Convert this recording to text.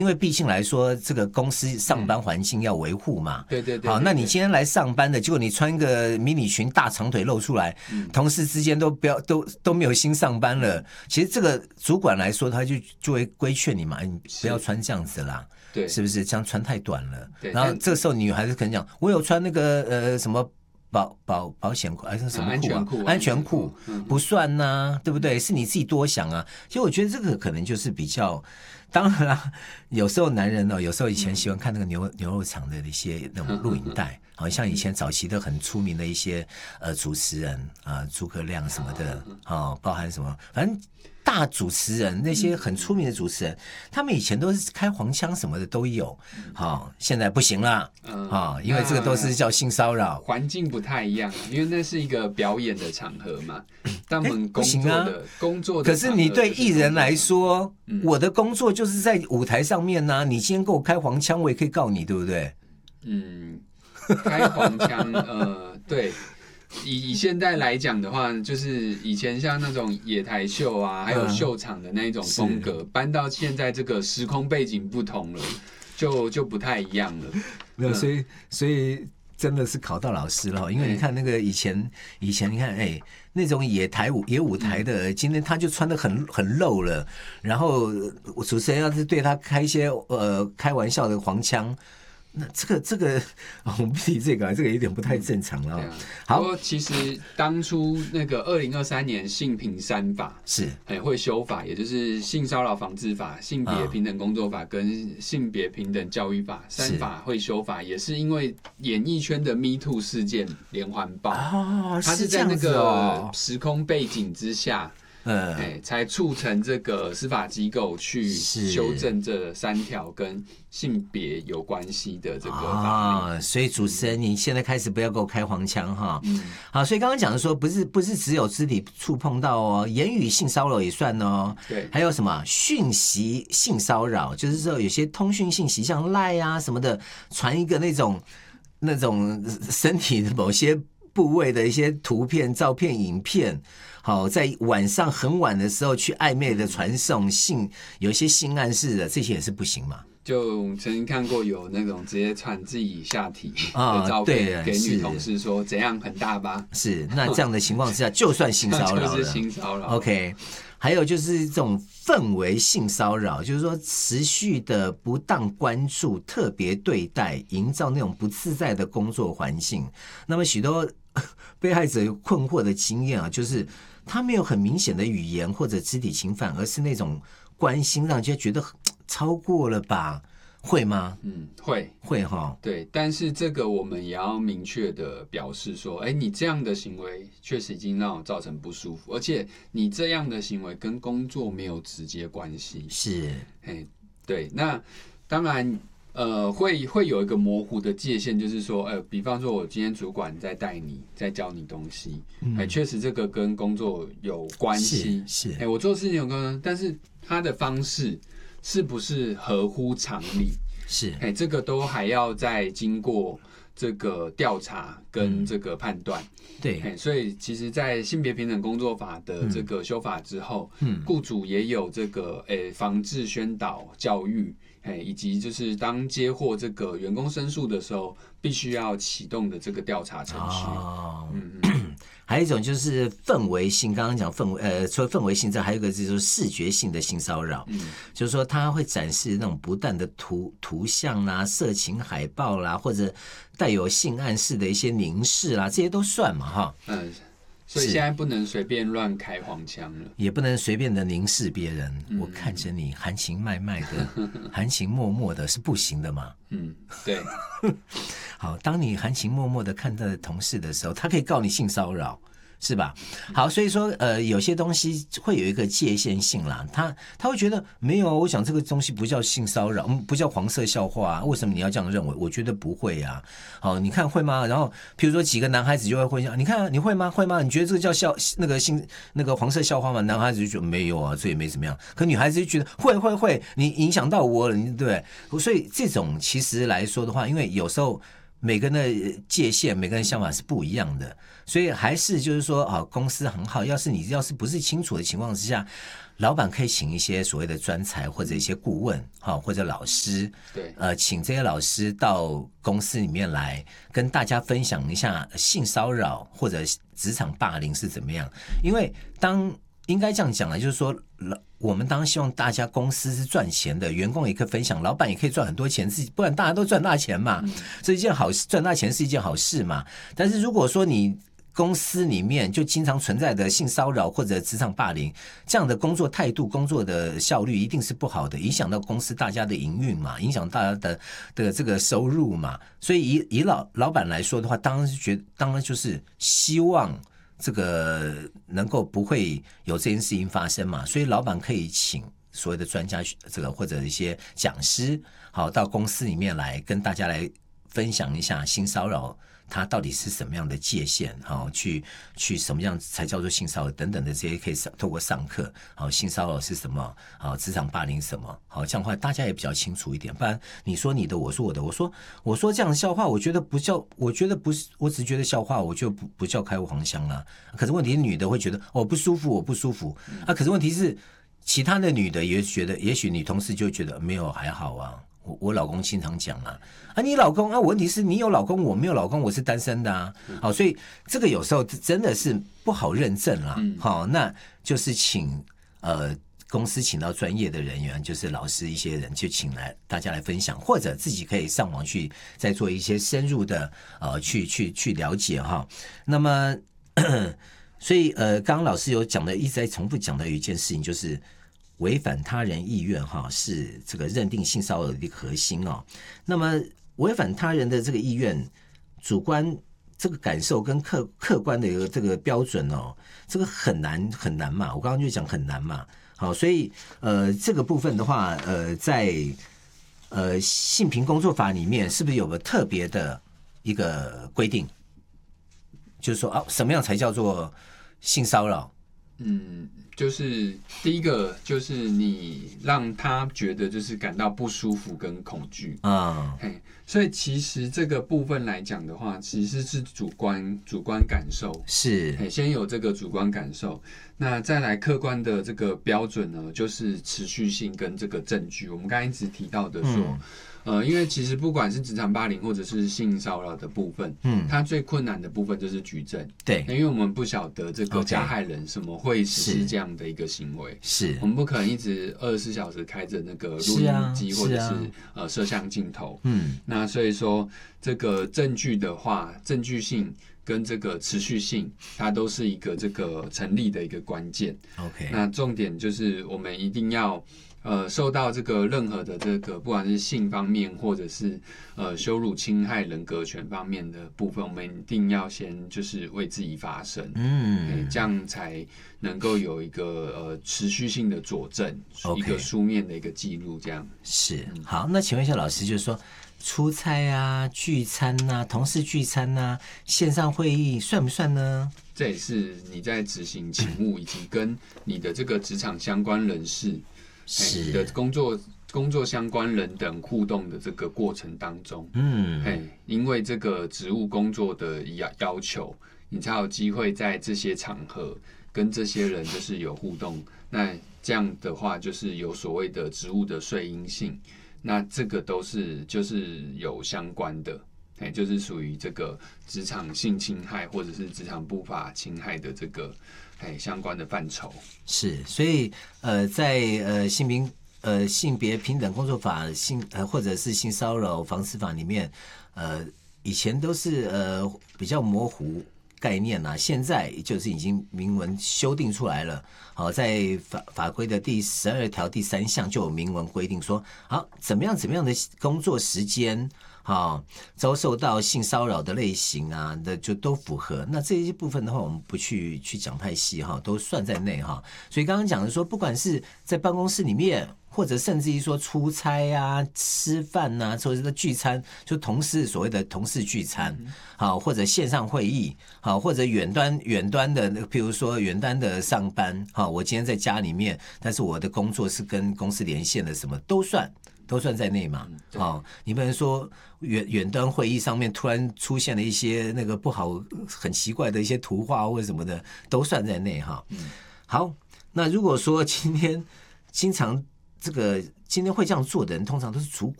因为毕竟来说，这个公司上班环境要维护嘛。 对对对。 好，那你今天来上班的，结果你穿一个迷你裙，大长腿露出来，同事之间都没有心上班了。其实这个主管来说，他就会规劝你嘛，你不要穿这样子啦。 对， 是不是这样穿太短了？然后这个时候女孩子可能讲，我有穿那个什么保险裤还是什么裤啊？安全裤不算呐，对不对？是你自己多想啊。其实我觉得这个可能就是比较，当然啦，有时候男人有时候以前喜欢看那个牛肉场的一些那种录影带，好像以前早期的很出名的一些主持人啊，诸葛亮什么的，包含什么，反正。大主持人那些很出名的主持人，他们以前都是开黄腔什么的都有，现在不行了因为这个都是叫性骚扰， 环境不太一样，因为那是一个表演的场合嘛。但我们工作的， 可是你对艺人来说，我的工作就是在舞台上面啊，你今天给我开黄腔，我也可以告你，对不对？ 开黄腔，对。以现在来讲的话，就是以前像那种野台秀啊，还有秀场的那一种风格，搬到现在这个时空背景不同了，就不太一样了。 没有，所以真的是考到老师了，因为你看那个以前你看那种野舞台的，今天他就穿得很露了，然后主持人要是对他开一些开玩笑的黄腔。那这个我们不提这个有点不太正常了。 好，不过其实当初那个2023年性平3法是会修法，也就是性骚扰防治法、性别平等工作法跟性别平等教育法3法会修法，也是因为演艺圈的 Me Too 事件连环爆，它是在那个时空背景之下。才促成这个司法机构去修正这3条跟性别有关系的这个法律。 所以主持人，你现在开始不要给我开黄腔哈。好，所以刚刚讲的说，不是只有肢体触碰到哦，言语性骚扰也算哦。 对， 还有什么讯息性骚扰，就是说有些通讯信息，像 LINE 啊什么的，传一个那种身体的某些部位的一些图片、照片、影片。好，在晚上很晚的时候去暧昧的传送有一些性暗示的，这些也是不行嘛。 就曾经看过有那种直接传自己下体的照片给女同事说怎样很大吧？ 是，那这样的情况之下，就算性骚扰了， 就是性骚扰。 OK， 还有就是这种氛围性骚扰，就是说持续的不当关注、特别对待，营造那种不自在的工作环境。那么许多被害者有困惑的经验啊，就是他没有很明显的语言或者肢体侵犯，而是那种关心，让人家觉得超过了吧？会吗？ 会哈。 对，但是这个我们也要明确的表示说，你这样的行为确实已经让我造成不舒服，而且你这样的行为跟工作没有直接关系。 是， 对，那当然。会有一个模糊的界限，就是说，比方说我今天主管在带你，在教你东西，确实这个跟工作有关系， 是， 我做事情有关系，但是他的方式是不是合乎常理？ 是， 这个都还要再经过这个调查跟这个判断。 对， 所以其实，在性别平等工作法的这个修法之后，雇主也有这个防治宣导教育。以及就是当接获这个员工申诉的时候，必须要启动的这个调查程序。 还有一种就是氛围性，刚刚讲除了氛围性之外，还有一个就是视觉性的性骚扰，就是说它会展示那种不当的图像啦、色情海报啦，或者带有性暗示的一些凝视啦，这些都算嘛哈。 所以现在不能随便乱开黄腔了， 也不能随便的凝视别人。我看着你含情脉脉的、含情脉脉的，是不行的嘛？ 对。 好，当你含情脉脉的看待同事的时候，他可以告你性骚扰。是吧？好，所以说有些东西会有一个界限性啦，他会觉得没有，我想这个东西不叫性骚扰，不叫黄色笑话啊，为什么你要这样认为？我觉得不会啊。好，你看会吗？然后譬如说几个男孩子就会混淆，你看你会吗？会吗？你觉得这个叫那个黄色笑话吗？男孩子就觉得没有啊，这也没怎么样。可女孩子就觉得会，你影响到我了，对不对？所以这种其实来说的话，因为有时候每个人的界限，每个人想法是不一样的，所以还是就是说公司很好，要是不是清楚的情况之下，老板可以请一些所谓的专才或者一些顾问或者老师， 对， 请这些老师到公司里面来跟大家分享一下性骚扰或者职场霸凌是怎么样。因为应该这样讲了，就是说我们当然希望大家公司是赚钱的，员工也可以分享，老板也可以赚很多钱，不然大家都赚大钱嘛，这一件好事，赚大钱是一件好事嘛。但是如果说你公司里面就经常存在的性骚扰或者职场霸凌，这样的工作态度、工作的效率一定是不好的，影响到公司大家的营运嘛，影响大家的这个收入嘛。所以以老板来说的话，当然就是希望这个能够不会有这件事情发生嘛，所以老板可以请所谓的专家这个或者一些讲师，到公司里面来跟大家来分享一下性骚扰它到底是什么样的界限，去什么样才叫做性骚扰等等的这些可以透过上课，性骚扰是什么，职场霸凌什么，这样的话大家也比较清楚一点。不然你说你的，我说我的，我说这样的笑话，我觉得不是，我只觉得笑话，我就不叫开黄腔啊。可是问题是女的会觉得不舒服，我不舒服啊。可是问题是其他的女的也觉得，也许女同事就觉得没有还好啊。我老公经常讲你老公问题是你有老公，我没有老公，我是单身的啊。好，所以这个有时候真的是不好认证啦。好，那就是请公司请到专业的人员，就是老师一些人，就请来大家来分享，或者自己可以上网去再做一些深入的去了解哈。那么所以刚刚老师有讲的，一直在重复讲的有一件事情，就是违反他人意愿是这个认定性骚扰的一个核心哦。那么违反他人的这个意愿，主观这个感受跟客观的一个这个标准这个很难嘛。我刚刚就讲很难嘛。好，所以这个部分的话，在性平工作法里面是不是有个特别的一个规定，就是说什么样才叫做性骚扰？ 就是第一个就是你让他觉得就是感到不舒服跟恐惧所以其实这个部分来讲的话，其实是主观感受， 是先有这个主观感受，那再来客观的这个标准呢，就是持续性跟这个证据。我们刚才一直提到的说。因为其实不管是职场霸凌或者是性骚扰的部分，它最困难的部分就是举证。 对， 因为我们不晓得这个加害人什么会实施这样的一个行为， 是我们不可能一直24小时开着那个录音机或者是摄像镜头。那所以说这个证据的话，证据性跟这个持续性，它都是一个这个成立的一个关键。 OK， 那重点就是我们一定要。受到这个任何的这个不管是性方面或者是羞辱侵害人格权方面的部分，我们一定要先就是为自己发声，这样才能够有一个持续性的佐证，一个书面的一个记录，这样是好。那请问一下老师，就是说出差啊、聚餐啊、同事聚餐啊、线上会议算不算呢？ 这也是你在执行勤务以及跟你的这个职场相关人士。你的工作相关人等互动的这个过程当中，因为这个职务工作的要求，你才有机会在这些场合跟这些人就是有互动。那这样的话，就是有所谓的职务的遂因性，那这个都是就是有相关的，就是属于这个职场性侵害或者是职场不法侵害的这个。相关的范畴是，所以在性别平等工作法或者是性骚扰防治法里面，以前都是比较模糊概念啊，现在就是已经明文修订出来了。好，在法规的第12条第3项就有明文规定说，好怎么样的工作时间。遭受到性骚扰的类型啊，就都符合。那这一部分的话，我们不去讲太细都算在内所以刚刚讲的说，不管是在办公室里面，或者甚至于说出差啊、吃饭啊，或者是聚餐，就所谓的同事聚餐，或者线上会议，或者远端的，譬如说远端的上班，我今天在家里面，但是我的工作是跟公司连线的，什么都算都算在内嘛。你不能说远端会议上面突然出现了一些那个不好、很奇怪的一些图画或者什么的，都算在内哈。好，那如果说今天经常今天会这样做的人，通常都是主